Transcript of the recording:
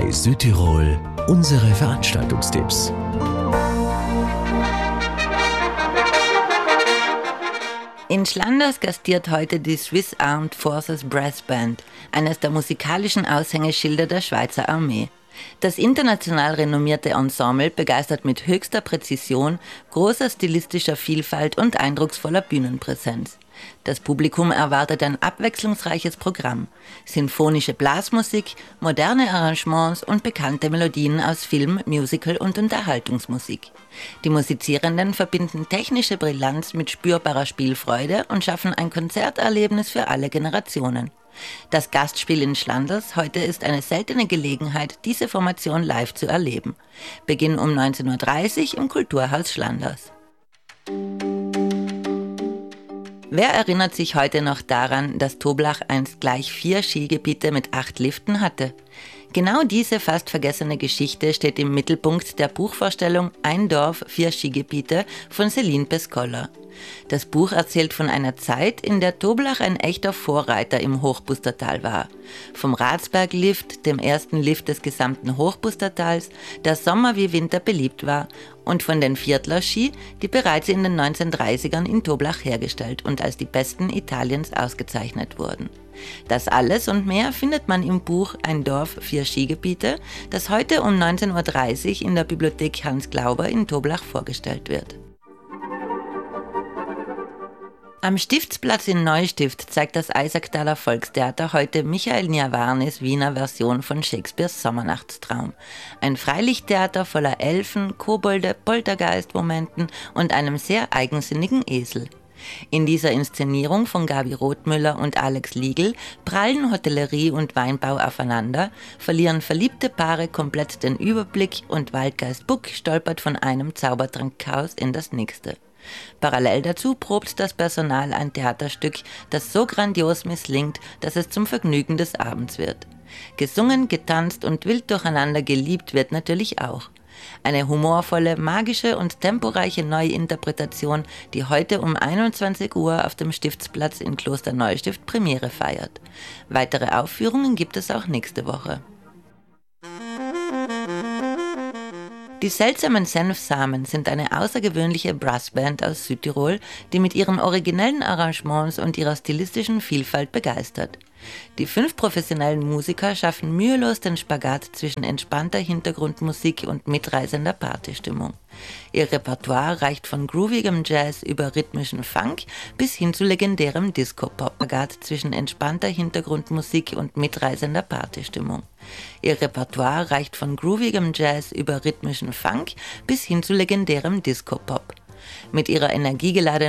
Bei Südtirol unsere Veranstaltungstipps. In Schlanders gastiert heute die Swiss Armed Forces Brass Band, eines der musikalischen Aushängeschilder der Schweizer Armee. Das international renommierte Ensemble begeistert mit höchster Präzision, großer stilistischer Vielfalt und eindrucksvoller Bühnenpräsenz. Das Publikum erwartet ein abwechslungsreiches Programm, sinfonische Blasmusik, moderne Arrangements und bekannte Melodien aus Film, Musical und Unterhaltungsmusik. Die Musizierenden verbinden technische Brillanz mit spürbarer Spielfreude und schaffen ein Konzerterlebnis für alle Generationen. Das Gastspiel in Schlanders heute ist eine seltene Gelegenheit, diese Formation live zu erleben. Beginn um 19.30 Uhr im Kulturhaus Schlanders. Wer erinnert sich heute noch daran, dass Toblach einst gleich 4 Skigebiete mit 8 Liften hatte? Genau diese fast vergessene Geschichte steht im Mittelpunkt der Buchvorstellung Ein Dorf, 4 Skigebiete von Céline Pescola. Das Buch erzählt von einer Zeit, in der Toblach ein echter Vorreiter im Hochbustertal war. Vom Ratsberglift, dem ersten Lift des gesamten Hochbustertals, der Sommer wie Winter beliebt war, und von den Viertler-Ski, die bereits in den 1930ern in Toblach hergestellt und als die besten Italiens ausgezeichnet wurden. Das alles und mehr findet man im Buch Ein Dorf, 4 Skigebiete, das heute um 19.30 Uhr in der Bibliothek Hans Glauber in Toblach vorgestellt wird. Am Stiftsplatz in Neustift zeigt das Eisacktaler Volkstheater heute Michael Niavarnis Wiener Version von Shakespeares Sommernachtstraum. Ein Freilichttheater voller Elfen, Kobolde, Poltergeist-Momenten und einem sehr eigensinnigen Esel. In dieser Inszenierung von Gabi Rothmüller und Alex Liegl prallen Hotellerie und Weinbau aufeinander, verlieren verliebte Paare komplett den Überblick und Waldgeist Buck stolpert von einem Zaubertrankchaos in das nächste. Parallel dazu probt das Personal ein Theaterstück, das so grandios misslingt, dass es zum Vergnügen des Abends wird. Gesungen, getanzt und wild durcheinander geliebt wird natürlich auch. Eine humorvolle, magische und temporeiche Neuinterpretation, die heute um 21 Uhr auf dem Stiftsplatz in Kloster Neustift Premiere feiert. Weitere Aufführungen gibt es auch nächste Woche. Die seltsamen Senfsamen sind eine außergewöhnliche Brassband aus Südtirol, die mit ihren originellen Arrangements und ihrer stilistischen Vielfalt begeistert. Die 5 professionellen Musiker schaffen mühelos den Spagat zwischen entspannter Hintergrundmusik und mitreißender Partystimmung. Ihr Repertoire reicht von groovigem Jazz über rhythmischen Funk bis hin zu legendärem Disco-Pop. Spagat zwischen entspannter Hintergrundmusik und mitreißender Partystimmung. Ihr Repertoire reicht von groovigem Jazz über rhythmischen Funk bis hin zu legendärem Disco-Pop. Mit ihrer energiegeladenen